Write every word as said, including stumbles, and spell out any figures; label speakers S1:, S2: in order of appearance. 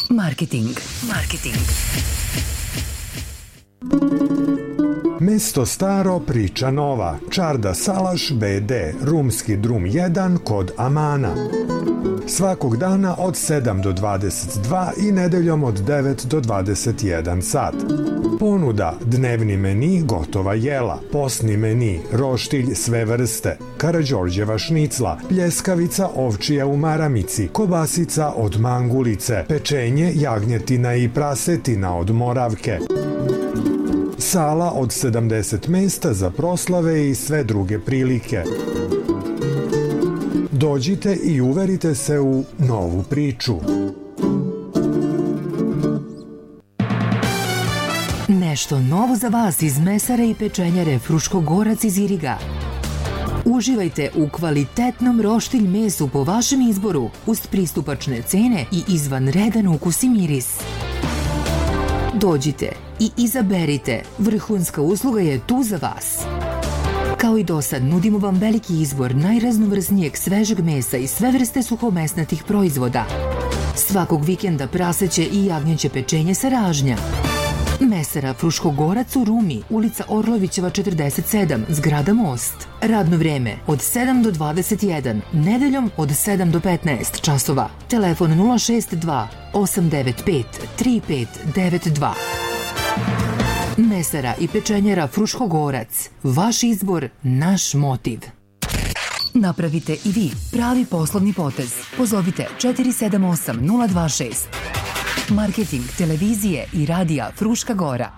S1: Marketing. Marketing.
S2: Mesto staro, priča nova. Čarda Salaš be de, Rumski drum jedan kod Amana. Svakog dana od sedam do dvadeset dva i nedeljom od devet do dvadeset jedan sat. Ponuda: dnevni meni, gotova jela, posni meni, roštilj sve vrste, Karađorđeva šnicla, pljeskavica ovčija u maramici, kobasica od mangulice, pečenje, jagnjetina i prasetina od Moravke. Sala od sedamdeset mesta za proslave i sve druge prilike. Dođite i uverite se u novu priču.
S1: Nešto novo za vas iz mesare i pečenjare Fruškogorac iz Iriga. Uživajte u kvalitetnom roštilj mesu po vašem izboru, uz pristupačne cene i izvanredan ukus i miris. Dođite i izaberite, vrhunska usluga je tu za vas. Kao i do sad, nudimo vam veliki izbor najraznovrsnijeg svežeg mesa i sve vrste suhomesnatih proizvoda. Svakog vikenda praseće i jagnjeće pečenje sa ražnja. Mesara Fruškogorac u Rumi, ulica Orlovićeva četrdeset sedam, zgrada Most. Radno vreme od sedam do dvadeset jedan, nedeljom od sedam do petnaest časova. Telefon nula šest dva osam devet pet tri pet devet dva. Mesara i pečenjara Fruškogorac. Vaš izbor, naš motiv. Napravite i vi pravi poslovni potez. Pozovite četiri sedam osam nula dva šest. Marketing televizije i radija Fruška Gora.